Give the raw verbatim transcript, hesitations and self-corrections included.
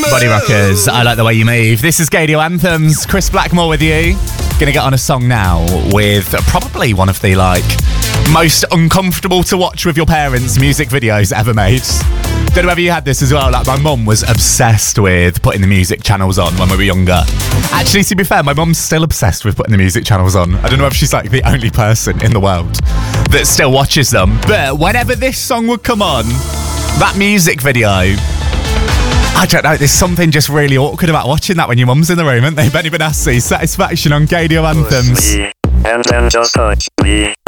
Body Rockers, I Like the Way You Move. This is Gadio Anthems. Chris Blackmore with you. Gonna get on a song now with probably one of the like most uncomfortable to watch with your parents music videos ever made. Don't know whether you had this as well. Like, my mum was obsessed with putting the music channels on when we were younger. Actually, to be fair, my mum's still obsessed with putting the music channels on. I don't know if she's like the only person in the world that still watches them. But whenever this song would come on, that music video, I don't know, there's something just really awkward about watching that when your mum's in the room, isn't they? Benny Benassi, Satisfaction on Gadio Anthems. Push me, and then just touch me.